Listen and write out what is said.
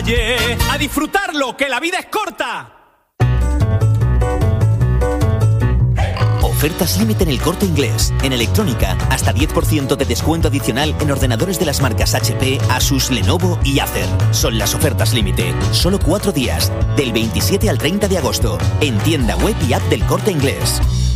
calle. ¡A disfrutarlo, que la vida es corta! Ofertas límite en El Corte Inglés. En electrónica, hasta 10% de descuento adicional en ordenadores de las marcas HP, Asus, Lenovo y Acer. Son las ofertas límite. Solo 4 días, del 27 al 30 de agosto. En tienda web y app del Corte Inglés.